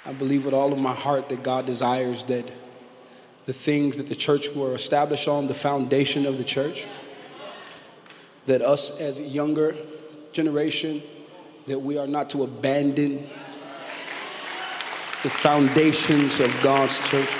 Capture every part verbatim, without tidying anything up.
I believe with all of my heart that God desires that the things that the church were established on, the foundation of the church, that us as a younger generation, that we are not to abandon the foundations of God's church.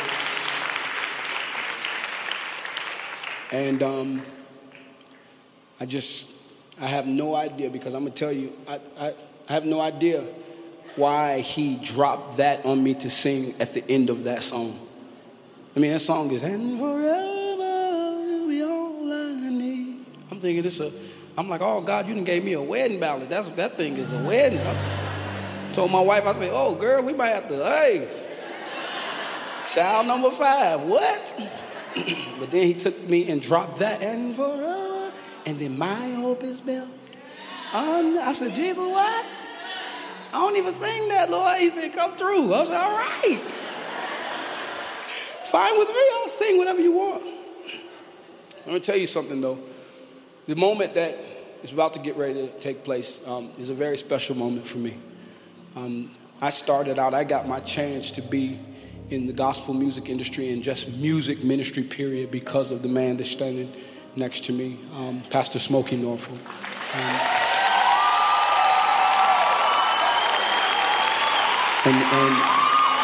And um, I just, I have no idea, because I'm going to tell you, I, I, I have no idea why he dropped that on me to sing at the end of that song. I mean, that song is, and forever you'll be all I need. I'm thinking it's a, I'm like, oh God, you done gave me a wedding ballad. That's, that thing is a wedding. I was, told my wife, I said, oh girl, we might have to, hey, child number five, what? But then he took me and dropped that, and forever, and then my hope is built. Um, I said, Jesus, what? I don't even sing that, Lord. He said, come through. I was like, all right. Fine with me, I'll sing whatever you want. Let me tell you something, though. The moment that is about to get ready to take place um, is a very special moment for me. Um, I started out, I got my chance to be in the gospel music industry and just music ministry, period, because of the man that's standing next to me, um, Pastor Smokey Norfolk. Um, and, and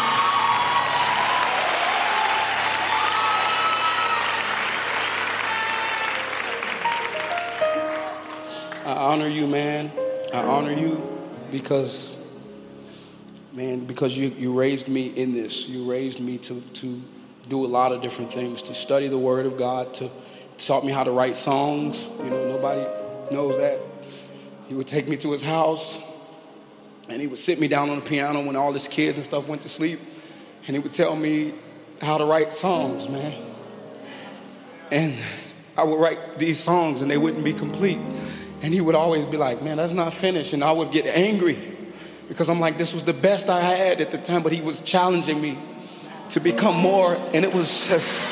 I honor you, man. I honor you because, man, because you, you raised me in this. You raised me to, to do a lot of different things, to study the Word of God, to taught me how to write songs. You know, nobody knows that. He would take me to his house, and he would sit me down on the piano when all his kids and stuff went to sleep, and he would tell me how to write songs, man. And I would write these songs, and they wouldn't be complete. And he would always be like, man, that's not finished. And I would get angry because I'm like, this was the best I had at the time, but he was challenging me to become more. And it was just,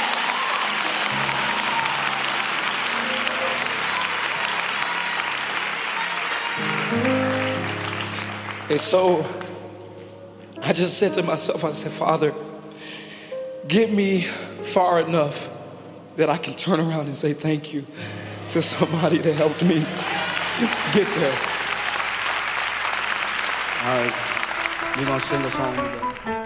and so I just said to myself, I said, Father, get me far enough that I can turn around and say thank you to somebody that helped me get there. All right, we're gonna sing a song together.